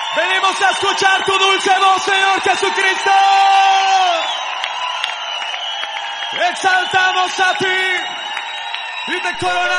Venimos a escuchar tu dulce voz, Señor Jesucristo. Exaltamos a ti y te coronamos.